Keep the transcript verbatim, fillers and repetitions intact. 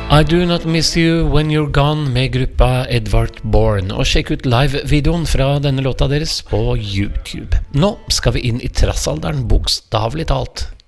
I Do Not Miss You When You're Gone med gruppa Edvard Bourne. Og sjekk ut live-videoen fra denne låta deres på YouTube. Nå skal vi inn i trassalderen, bokstavelig talt.